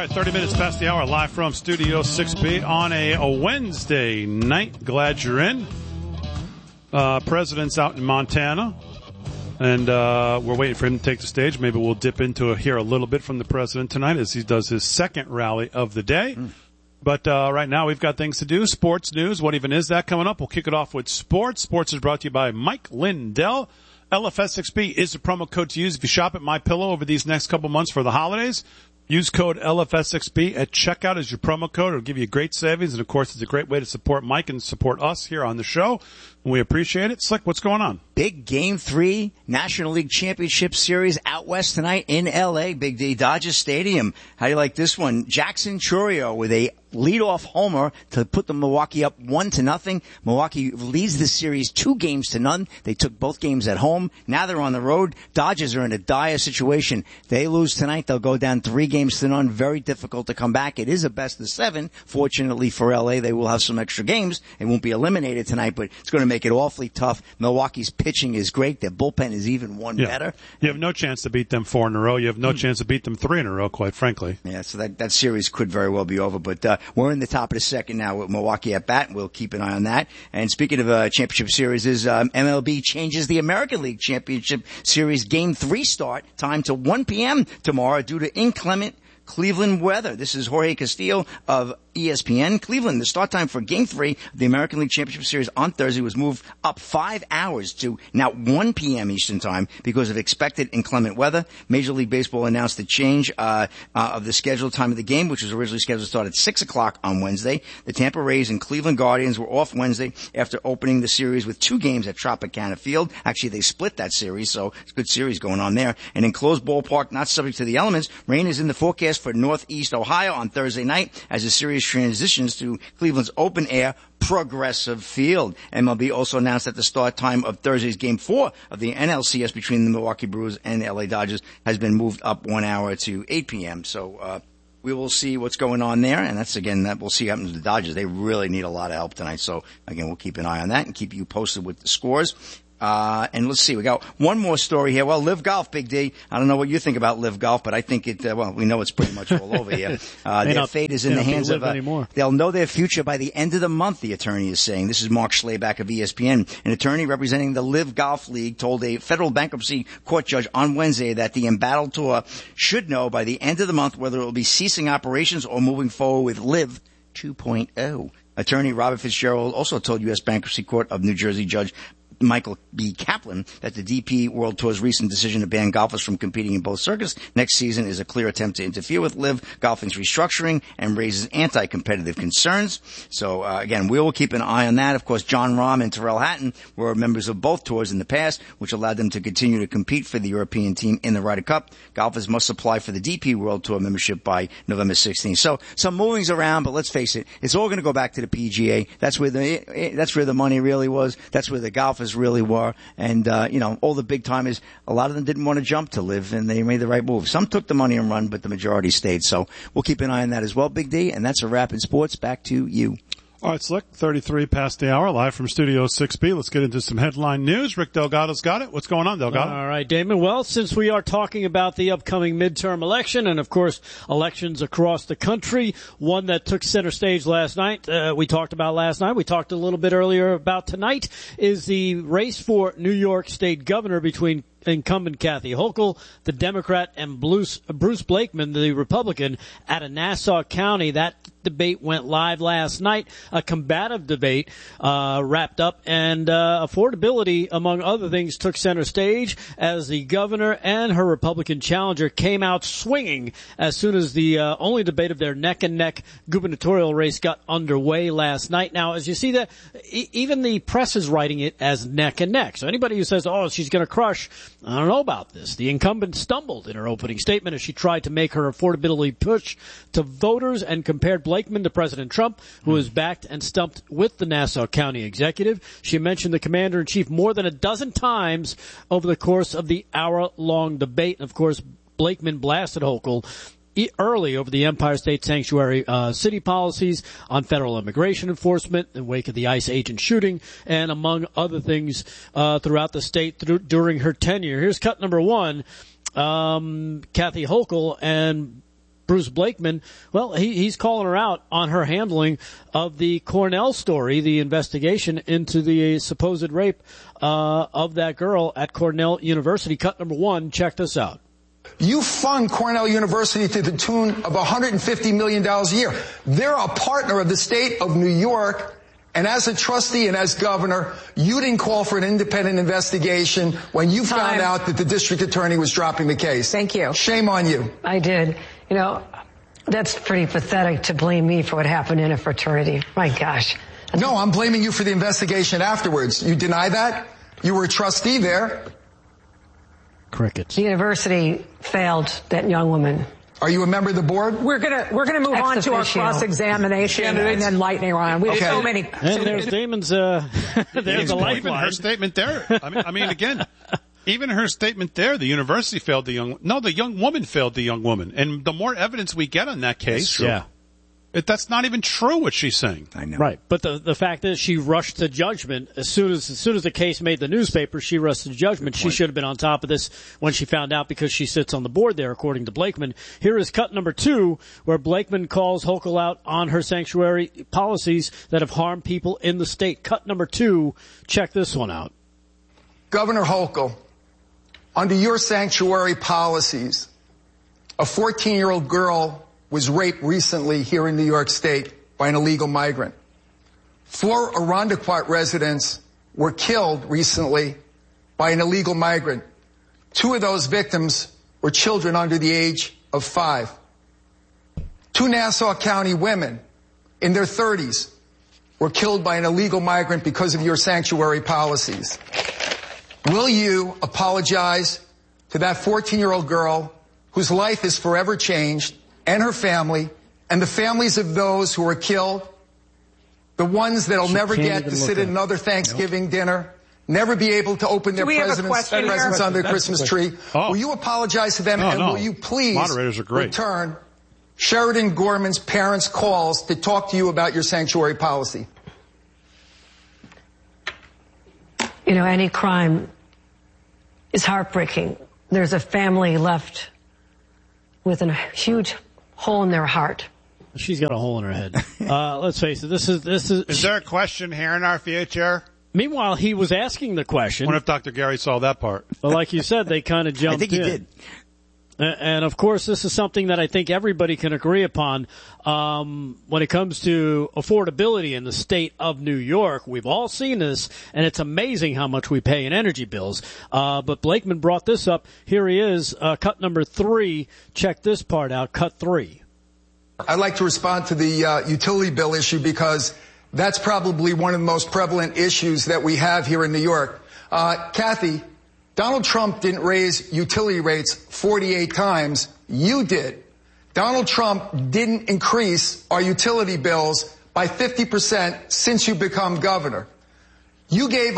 right, 30 minutes past the hour, live from Studio 6B on a Wednesday night. Glad you're in. President's out in Montana, and we're waiting for him to take the stage. Maybe we'll dip into here a little bit from the president tonight as he does his second rally of the day. But right now we've got things to do. Sports news. What even is that coming up? We'll kick it off with sports. Sports is brought to you by Mike Lindell. LFS6B is the promo code to use if you shop at MyPillow over these next couple months for the holidays. Use code LFS6B at checkout as your promo code. It'll give you great savings. And, of course, it's a great way to support Mike and support us here on the show. And we appreciate it. Slick, what's going on? Big Game 3 National League Championship Series out west tonight in L.A., Big D, Dodger Stadium. How do you like this one? Jackson Chourio with a leadoff homer to put the Milwaukee up 1-0. Milwaukee leads the series 2-0. They took both games at home. Now they're on the road. Dodgers are in a dire situation. They lose tonight, they'll go down 3-0. Very difficult to come back. It is a best of 7. Fortunately for LA, they will have some extra games. They won't be eliminated tonight, but it's going to make it awfully tough. Milwaukee's pitching is great. Their bullpen is even better. You have no chance to beat them 4 in a row. You have no chance to beat them 3 in a row, quite frankly. Yeah, so that series could very well be over, but we're in the top of the second now with Milwaukee at bat. We'll keep an eye on that. And speaking of championship series, MLB changes the American League Championship Series Game 3 start time to 1 p.m. tomorrow due to inclement Cleveland weather. This is Jorge Castillo of ESPN. Cleveland, the start time for Game 3 of the American League Championship Series on Thursday was moved up 5 hours to now 1 p.m. Eastern Time because of expected inclement weather. Major League Baseball announced the change of the scheduled time of the game, which was originally scheduled to start at 6 o'clock on Wednesday. The Tampa Rays and Cleveland Guardians were off Wednesday after opening the series with 2 games at Tropicana Field. Actually, they split that series, so it's a good series going on there. And in closed ballpark, not subject to the elements, rain is in the forecast for Northeast Ohio on Thursday night as the series transitions to Cleveland's open-air Progressive Field. MLB also announced that the start time of Thursday's Game 4 of the NLCS between the Milwaukee Brewers and the LA Dodgers has been moved up 1 hour to 8 p.m. So we will see what's going on there, and that's, again, that we'll see what happens to the Dodgers. They really need a lot of help tonight. So, again, we'll keep an eye on that and keep you posted with the scores. And let's see, we got one more story here. Well, Live Golf, Big D. I don't know what you think about Live Golf, but I think we know it's pretty much all over here. Their fate is in the hands of, they'll know their future by the end of the month, the attorney is saying. This is Mark Schleyback of ESPN. An attorney representing the Live Golf League told a federal bankruptcy court judge on Wednesday that the embattled tour should know by the end of the month whether it will be ceasing operations or moving forward with Live 2.0. Attorney Robert Fitzgerald also told U.S. Bankruptcy Court of New Jersey Judge Michael B. Kaplan that the DP World Tour's recent decision to ban golfers from competing in both circuits next season is a clear attempt to interfere with Live Golfing's restructuring and raises anti-competitive concerns. So, again, we will keep an eye on that. Of course, John Rahm and Tyrrell Hatton were members of both tours in the past, which allowed them to continue to compete for the European team in the Ryder Cup. Golfers must apply for the DP World Tour membership by November 16th. So, some movings around, but let's face it, it's all going to go back to the PGA. That's where the money really was. That's where the golfers really were. And, all the big timers, a lot of them didn't want to jump to Live, and they made the right move. Some took the money and run, but the majority stayed. So we'll keep an eye on that as well, Big D. And that's a wrap in sports. Back to you. All right, Slick, 33 past the hour, live from Studio 6B. Let's get into some headline news. Rick Delgado's got it. What's going on, Delgado? All right, Damon. Well, since we are talking about the upcoming midterm election and, of course, elections across the country, one that took center stage last night, we talked about last night, we talked a little bit earlier about tonight, is the race for New York State governor between incumbent Kathy Hochul, the Democrat, and Bruce Blakeman, the Republican, out of Nassau County. That debate went live last night. A combative debate wrapped up, and affordability, among other things, took center stage as the governor and her Republican challenger came out swinging as soon as the only debate of their neck-and-neck gubernatorial race got underway last night. Now, as you see that, even the press is writing it as neck-and-neck. So anybody who says, she's going to crush, I don't know about this. The incumbent stumbled in her opening statement as she tried to make her affordability push to voters and compared Blakeman to President Trump, who was backed and stumped with the Nassau County executive. She mentioned the commander-in-chief more than a dozen times over the course of the hour-long debate. And, of course, Blakeman blasted Hochul early over the Empire State Sanctuary city policies on federal immigration enforcement in wake of the ICE agent shooting, and among other things throughout the state during her tenure. Here's cut number one. Kathy Hochul and Bruce Blakeman, well, he's calling her out on her handling of the Cornell story, the investigation into the supposed rape of that girl at Cornell University. Cut number 1, check this out. You fund Cornell University to the tune of $150 million a year. They're a partner of the state of New York. And as a trustee and as governor, you didn't call for an independent investigation when you found out that the district attorney was dropping the case. Thank you. Shame on you. I did. You know, that's pretty pathetic to blame me for what happened in a fraternity. My gosh. No, I'm blaming you for the investigation afterwards. You deny that? You were a trustee there. Crickets. The university failed that young woman. Are you a member of the board? We're gonna move on to our cross-examination and then lightning round. We have so many. And there's Damon's, there's the lifeline. Even her statement there. I mean, again, even her statement there, the university failed the young woman failed the young woman. And the more evidence we get on that case, that's not even true what she's saying. I know. Right. But the fact is she rushed to judgment as soon as the case made the newspaper, she rushed to judgment. She should have been on top of this when she found out because she sits on the board there, according to Blakeman. Here is cut number 2, where Blakeman calls Hochul out on her sanctuary policies that have harmed people in the state. Cut number 2, check this one out. Governor Hochul, under your sanctuary policies, a 14-year-old girl was raped recently here in New York State by an illegal migrant. 4 Irondequoit residents were killed recently by an illegal migrant. 2 of those victims were children under the age of 5. 2 Nassau County women in their 30s were killed by an illegal migrant because of your sanctuary policies. Will you apologize to that 14-year-old girl whose life is forever changed, and her family, and the families of those who were killed, the ones that'll never get to sit at another Thanksgiving dinner, never be able to open their presents under the Christmas tree? Will you apologize to them, will you please return Sheridan Gorman's parents' calls to talk to you about your sanctuary policy? You know, any crime is heartbreaking. There's a family left with a huge hole in their heart. She's got a hole in her head. Let's face it. This is. Is there a question here in our future? Meanwhile, he was asking the question. I wonder if Dr. Gary saw that part. But like you said, they kind of jumped in. I think he did. And of course, this is something that I think everybody can agree upon. When it comes to affordability in the state of New York, we've all seen this, and it's amazing how much we pay in energy bills. But Blakeman brought this up. Here he is, cut number 3. Check this part out, cut 3. I'd like to respond to the utility bill issue because that's probably one of the most prevalent issues that we have here in New York. Kathy, Donald Trump didn't raise utility rates 48 times. You did. Donald Trump didn't increase our utility bills by 50% since you become governor. You gave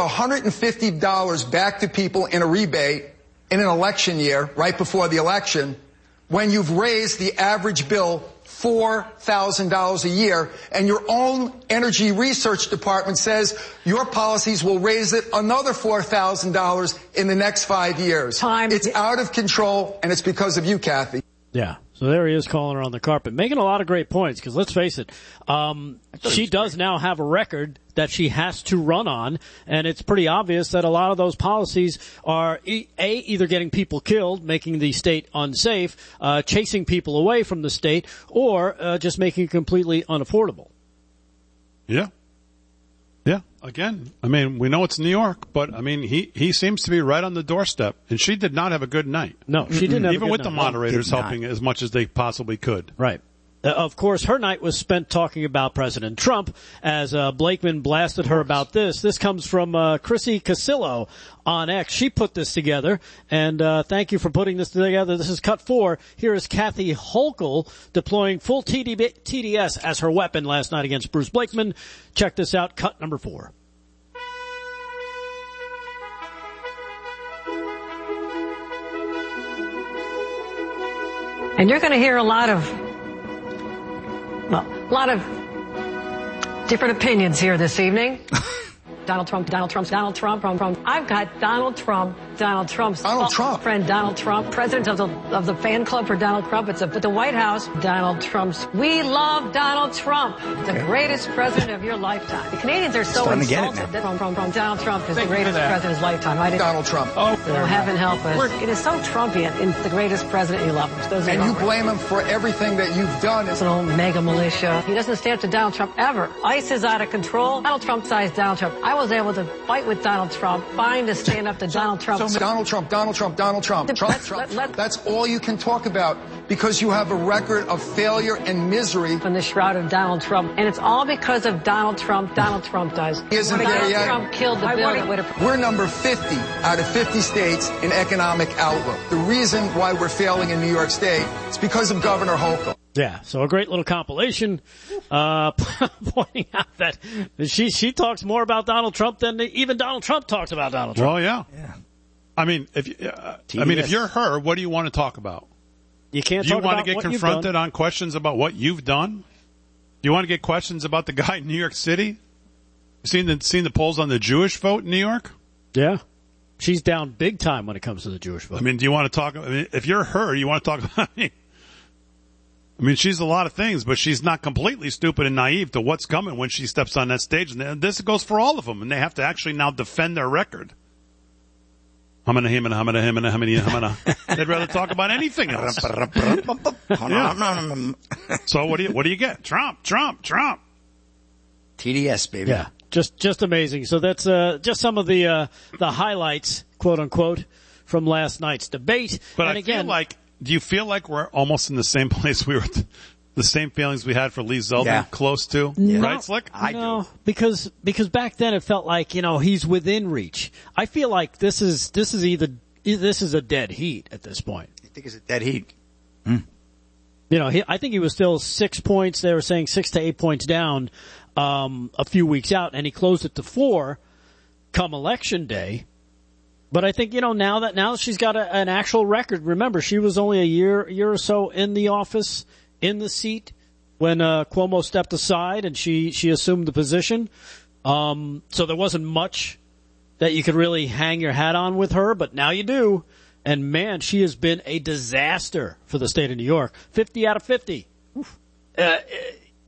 $150 back to people in a rebate in an election year, right before the election, when you've raised the average bill $4,000 a year, and your own energy research department says your policies will raise it another $4,000 in the next 5 years. It's out of control, and it's because of you, Kathy. Yeah. So there he is calling her on the carpet, making a lot of great points, because let's face it, she does now have a record that she has to run on, and it's pretty obvious that a lot of those policies are either getting people killed, making the state unsafe, chasing people away from the state, or just making it completely unaffordable. Yeah. Yeah. Again, I mean, we know it's New York, but I mean, he seems to be right on the doorstep, and she did not have a good night. No, she didn't have even a good with night. the moderators helping as much as they possibly could. Right. Of course, her night was spent talking about President Trump as Blakeman blasted her about this. This comes from Chrissy Casillo on X. She put this together, and thank you for putting this together. This is cut 4. Here is Kathy Hochul deploying full TDS as her weapon last night against Bruce Blakeman. Check this out, cut number 4. And you're going to hear a lot of different opinions here this evening. Donald Trump. I've got Donald Trump Donald Trump's Donald Trump. friend Donald Trump, president of the fan club for Donald Trump. It's at the White House. Donald Trump's. We love Donald Trump, the greatest president of your lifetime. The Canadians are so insulted that from Donald Trump is the greatest president of his lifetime. Donald Trump. Heaven help us. It is so Trumpian. In the greatest president, you love him. And you blame him for everything that you've done. It's an old mega militia. He doesn't stand up to Donald Trump ever. ICE is out of control. Donald Trump sized Donald Trump. I was able to fight with Donald Trump, find to stand up to Donald Trump. So Donald Trump. That's all you can talk about because you have a record of failure and misery. From the shroud of Donald Trump. And it's all because of Donald Trump. Donald Trump does. He isn't there yet. Donald Trump killed the bill. We're number 50 out of 50 states in economic outlook. The reason why we're failing in New York State is because of Governor Hochul. Yeah, so a great little compilation, pointing out that she talks more about Donald Trump than even Donald Trump talks about Donald Trump. Well, yeah. I mean, if you're her, what do you want to talk about? You can't. Do you want to get confronted on questions about what you've done? Do you want to get questions about the guy in New York City? Seen the polls on the Jewish vote in New York? Yeah. She's down big time when it comes to the Jewish vote. I mean, do you want to talk? I mean, if you're her, you want to talk about me? I mean, she's a lot of things, but she's not completely stupid and naive to what's coming when she steps on that stage. And this goes for all of them, and they have to actually now defend their record. Humana. They'd rather talk about anything else. So what do you get? Trump. TDS, baby. Yeah. Just amazing. So that's just some of the highlights, quote unquote, from last night's debate. But and do you feel like we're almost in the same place we were, the same feelings we had for Lee Zeldin, close to, right, Slick? I do. Because back then it felt like he's within reach. I feel like this is a dead heat at this point. I think it's a dead heat. I think he was still 6 points. They were saying 6 to 8 points down. A few weeks out, and he closed it to 4 come election day. But I think, now she's got an actual record. Remember, she was only a year or so in the office, in the seat, when Cuomo stepped aside and she assumed the position. So there wasn't much that you could really hang your hat on with her, but now you do. And man, she has been a disaster for the state of New York. 50 out of 50.